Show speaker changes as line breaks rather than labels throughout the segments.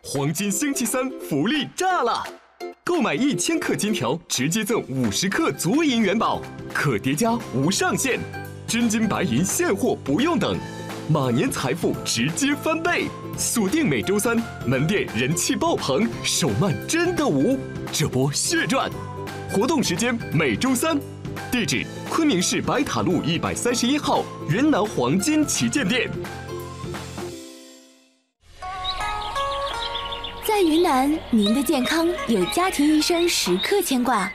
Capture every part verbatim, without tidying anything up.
黄金星期三福利炸了！购买一千克金条，直接赠五十克足银元宝，可叠加无上限，真金白银现货不用等，马年财富直接翻倍！锁定每周三，门店人气爆棚，手慢真的无，这波血赚！活动时间每周三，地址昆明市白塔路一百三十一号云南黄金旗舰店。
在云南，您的健康有家庭医生时刻牵挂。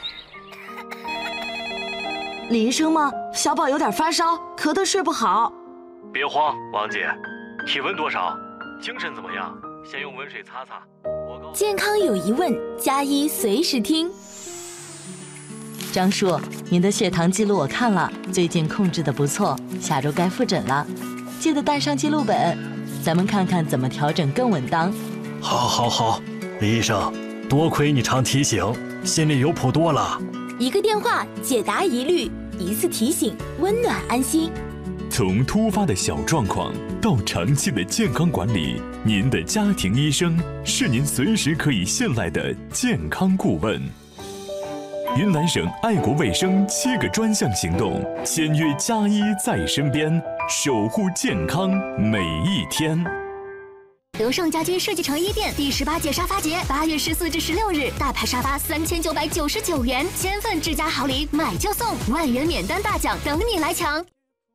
李医生吗？小宝有点发烧，咳得睡不好。
别慌，王姐，体温多少？精神怎么样？先用温水擦擦。
健康有疑问，加医随时听。
张叔，您的血糖记录我看了，最近控制的不错，下周该复诊了，记得带上记录本，咱们看看怎么调整更稳当。
好，好，好，李医生，多亏你常提醒，心里有谱多了。
一个电话解答疑虑，一次提醒温暖安心。
从突发的小状况到长期的健康管理，您的家庭医生是您随时可以信赖的健康顾问。云南省爱国卫生七个专项行动，签约加医在身边，守护健康每一天。
德胜家居设计城一店第十八届沙发节，八月十四至十六日，大牌沙发三千九百九十九元，千份智家好礼，买就送，万元免单大奖等你来抢。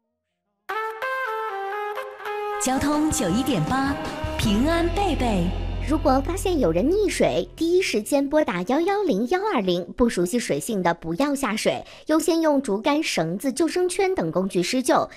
交通九一点八，平安贝贝。
如果发现有人溺水，第一时间拨打幺幺零幺二零。不熟悉水性的不要下水，优先用竹竿、绳子、救生圈等工具施救。